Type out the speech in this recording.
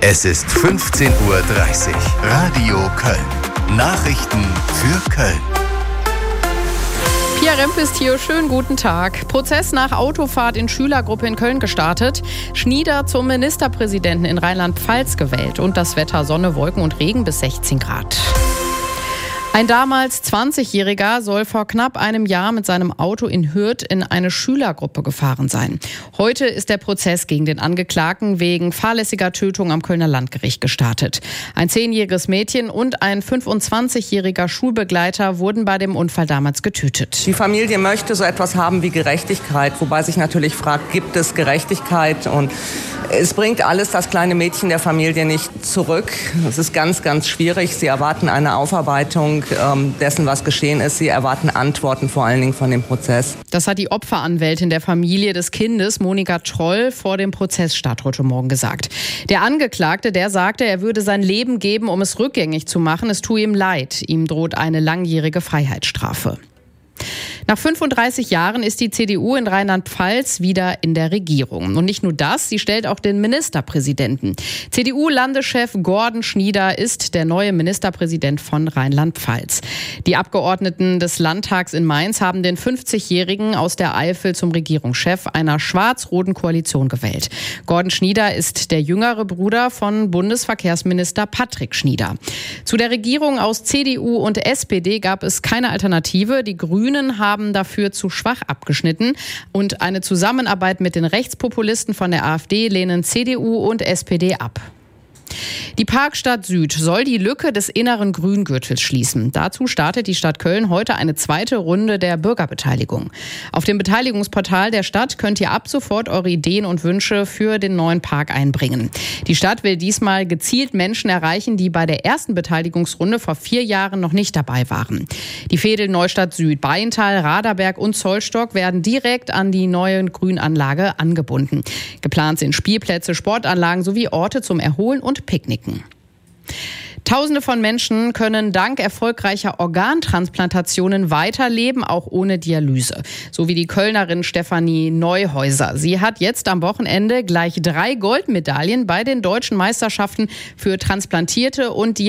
Es ist 15:30 Uhr. Radio Köln. Nachrichten für Köln. Pia Remp ist hier. Schönen guten Tag. Prozess nach Autofahrt in Schülergruppe in Köln gestartet. Schnieder zum Ministerpräsidenten in Rheinland-Pfalz gewählt. Und das Wetter: Sonne, Wolken und Regen bis 16 Grad. Ein damals 20-Jähriger soll vor knapp einem Jahr mit seinem Auto in Hürth in eine Schülergruppe gefahren sein. Heute ist der Prozess gegen den Angeklagten wegen fahrlässiger Tötung am Kölner Landgericht gestartet. Ein 10-jähriges Mädchen und ein 25-jähriger Schulbegleiter wurden bei dem Unfall damals getötet. Die Familie möchte so etwas haben wie Gerechtigkeit, wobei sich natürlich fragt, gibt es Gerechtigkeit? Und es bringt alles das kleine Mädchen der Familie nicht zurück. Es ist ganz, ganz schwierig. Sie erwarten eine Aufarbeitung dessen, was geschehen ist. Sie erwarten Antworten vor allen Dingen von dem Prozess. Das hat die Opferanwältin der Familie des Kindes, Monika Troll, vor dem Prozessstart heute Morgen gesagt. Der Angeklagte, der sagte, er würde sein Leben geben, um es rückgängig zu machen. Es tue ihm leid. Ihm droht eine langjährige Freiheitsstrafe. Nach 35 Jahren ist die CDU in Rheinland-Pfalz wieder in der Regierung. Und nicht nur das, sie stellt auch den Ministerpräsidenten. CDU-Landeschef Gordon Schnieder ist der neue Ministerpräsident von Rheinland-Pfalz. Die Abgeordneten des Landtags in Mainz haben den 50-Jährigen aus der Eifel zum Regierungschef einer schwarz-roten Koalition gewählt. Gordon Schnieder ist der jüngere Bruder von Bundesverkehrsminister Patrick Schnieder. Zu der Regierung aus CDU und SPD gab es keine Alternative. Die Grünen haben dafür zu schwach abgeschnitten und eine Zusammenarbeit mit den Rechtspopulisten von der AfD lehnen CDU und SPD ab. Die Parkstadt Süd soll die Lücke des inneren Grüngürtels schließen. Dazu startet die Stadt Köln heute eine zweite Runde der Bürgerbeteiligung. Auf dem Beteiligungsportal der Stadt könnt ihr ab sofort eure Ideen und Wünsche für den neuen Park einbringen. Die Stadt will diesmal gezielt Menschen erreichen, die bei der ersten Beteiligungsrunde vor 4 Jahren noch nicht dabei waren. Die Veedel Neustadt Süd, Bayenthal, Raderberg und Zollstock werden direkt an die neue Grünanlage angebunden. Geplant sind Spielplätze, Sportanlagen sowie Orte zum Erholen und Picknicken. Tausende von Menschen können dank erfolgreicher Organtransplantationen weiterleben, auch ohne Dialyse. So wie die Kölnerin Stefanie Neuhäuser. Sie hat jetzt am Wochenende gleich 3 Goldmedaillen bei den deutschen Meisterschaften für Transplantierte und